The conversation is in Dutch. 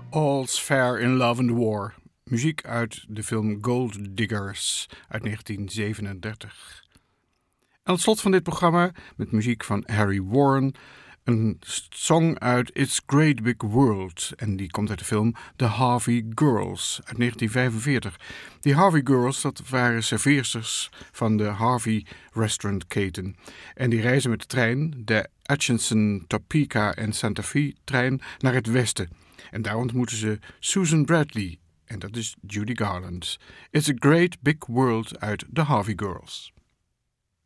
All's Fair in Love and War. Muziek uit de film Gold Diggers uit 1937. En het slot van dit programma met muziek van Harry Warren. Een song uit It's Great Big World. En die komt uit de film The Harvey Girls uit 1945. Die Harvey Girls, dat waren serveersters van de Harvey Restaurant keten. En die reizen met de trein, de Atchison, Topeka en Santa Fe trein, naar het westen. En daar ontmoeten ze Susan Bradley. En dat is Judy Garland. It's a Great Big World uit The Harvey Girls.